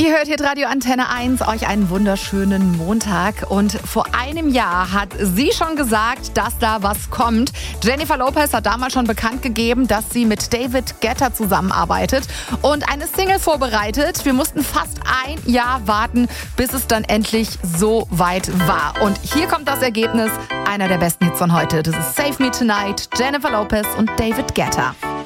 Ihr hört hier Radio Antenne 1, euch einen wunderschönen Montag. Und vor einem Jahr hat sie schon gesagt, dass da was kommt. Jennifer Lopez hat damals schon bekannt gegeben, dass sie mit David Guetta zusammenarbeitet und eine Single vorbereitet. Wir mussten fast ein Jahr warten, bis es dann endlich so weit war. Und hier kommt das Ergebnis, einer der besten Hits von heute. Das ist Save Me Tonight, Jennifer Lopez und David Guetta.